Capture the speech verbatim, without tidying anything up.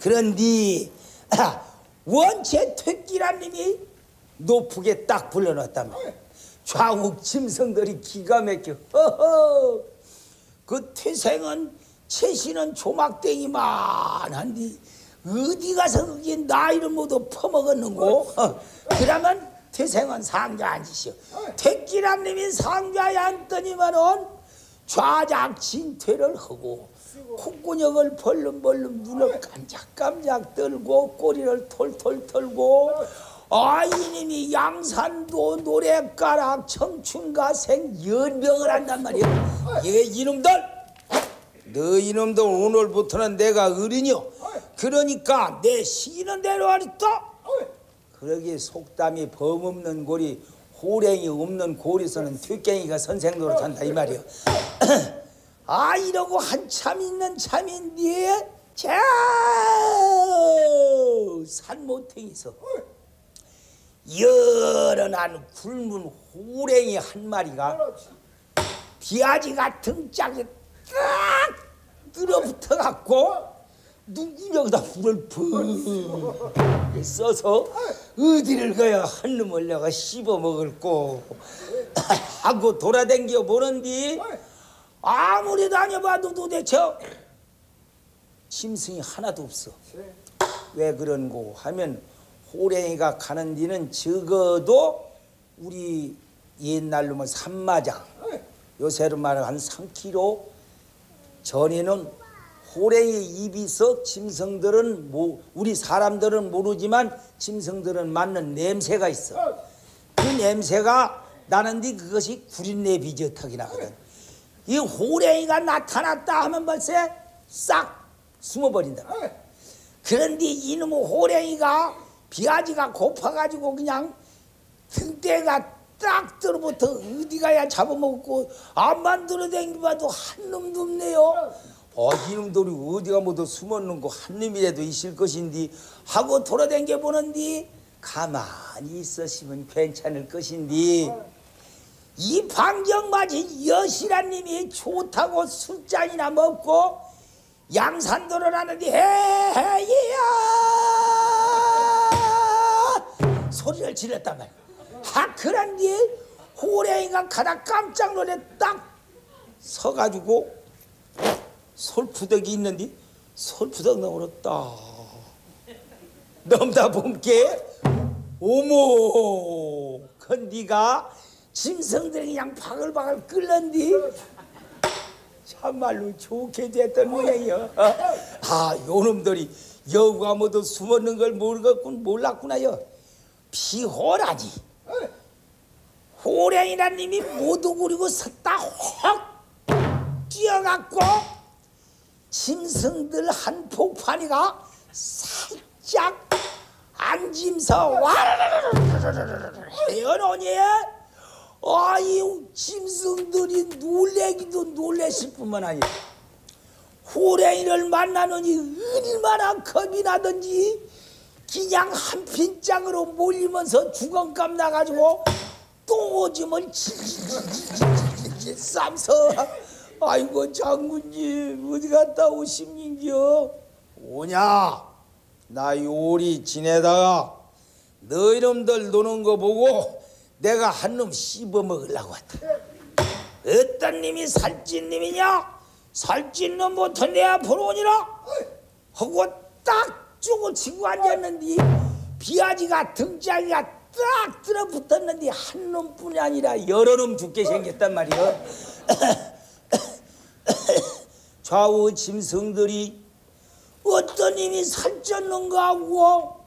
그런데 원체 퇴끼라님이 높게 딱 불러놨다면 좌욱 짐승들이 기가 막혀. 허허, 그 퇴생은 채씨는 조막땡이만 한디 어디 가서 그게 나이를 모두 퍼먹었는고. 어, 그러면 퇴생은 상좌 앉으시오. 퇴끼라님이 상좌에 앉더니만은 좌작 진퇴를 하고 콧구녕을 벌름벌름 눈을 깜짝깜짝 떨고 꼬리를 톨톨 털고 아 이님이 양산도 노래가락 청춘가생 연명을 한단 말이야. 예 이놈들, 너 이놈들 오늘부터는 내가 어린이요. 그러니까 내 시키는 대로 하리다. 그러기에 속담이 범없는 고리 호랭이 없는 고리서는 퇴갱이가 선생 노릇한다 이 말이야. 아 이러고 한참 있는 참인데 자 산모탱이서 여런한 굶은 호랭이 한 마리가 비아지 같은 짝에 딱 들어붙어 갖고 눈구녕에다 불을 푹 써서 어디를 가야 한 놈을 내가 씹어먹을꼬 하고 돌아댕겨 보는디 아무리 다녀봐도 도대체 짐승이 하나도 없어. 왜 그런고 하면 호랭이가 가는 데는 적어도 우리 옛날로면 삼마장, 요새로 말하면 한 삼 킬로미터 전에는 호랭이 입에서 짐승들은 뭐 우리 사람들은 모르지만 짐승들은 맡는 냄새가 있어. 그 냄새가 나는데 그것이 구린내 비젓하게 나거든. 이 호랭이가 나타났다 하면 벌써 싹 숨어버린다. 그런데 이놈의 호랭이가 비아지가 고파가지고 그냥 등대가 딱 들어부터 어디 가야 잡아먹고 앞만 들어댕기봐도 한 놈도 없네요. 어, 이놈들이 어디가 모두 숨었는고 한 놈이라도 있을 것인데 하고 돌아댕겨 보는디 가만히 있으시면 괜찮을 것인데 이 방정 맞은 여시란 님이 좋다고 술잔이나 먹고 양산도를 하는데 헤헤이야 소리를 질렀단 말이야. 하 그런데 호랭이가 가다 깜짝 놀래 딱 서가지고 솔푸덕이 있는데 솔푸덕 넘어졌다. 넘다 본게 어머 건디가 짐승들이 그냥 바글바글 끓는디 참말로 좋게 됐던 모양이요. 아 요놈들이 여우가 모두 숨었는 걸 모르겠군 몰랐구나요. 피호라지 호랭이란 님이 못 오그리고 섰다 확 뛰어갖고 짐승들 한 폭파니가 살짝 앉으면서 와르르르르르르르 헤어놓니 아이 짐승들이 놀래기도 놀랬을 뿐만 아니라 호랭이를 만나느니 얼마나 겁이 나든지 그냥 한 핀짝으로 몰리면서 주걱감 나가지고 똥오줌을 질질질질 쌈서 아이고 장군님 어디 갔다 오십니까? 오냐 나 요리 지내다가 너 이놈들 노는 거 보고 내가 한 놈 씹어 먹으려고 왔다. 어떤 님이 살찐 님이냐? 살찐 놈부터 내 앞으로 오니라 하고 딱 쪽을 치고 앉았는데 비아지가 등짝이가 딱 들어붙었는데 한 놈뿐이 아니라 여러 놈 죽게 생겼단 말이야. 좌우 짐승들이 어떤 님이 살쪘는가 하고